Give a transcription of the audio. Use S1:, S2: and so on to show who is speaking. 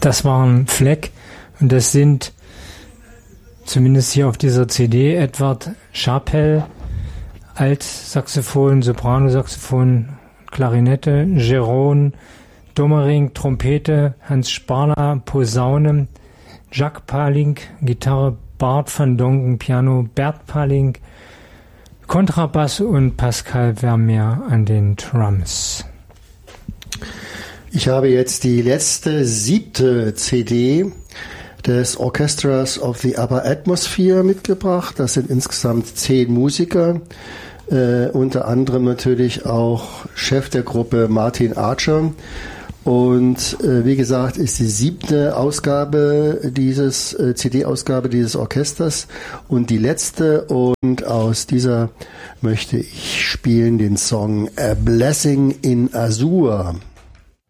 S1: Das waren Fleck und das sind zumindest hier auf dieser CD Edward Sharpell, Altsaxophon, Sopranosaxophon, Klarinette, Jeroen Dommering, Trompete, Hans Sparler, Posaune, Jacques Palink, Gitarre, Bart van Dongen, Piano, Bert Palink, Kontrabass und Pascal Vermeer an den Drums.
S2: Ich habe jetzt die letzte 7. CD des Orchestras of the Upper Atmosphere mitgebracht. Das sind insgesamt 10 Musiker, unter anderem natürlich auch Chef der Gruppe Martin Archer. Und wie gesagt, ist die 7. Ausgabe dieses CD-Ausgabe dieses Orchesters und die letzte. Und aus dieser möchte ich spielen den Song A Blessing in Azure.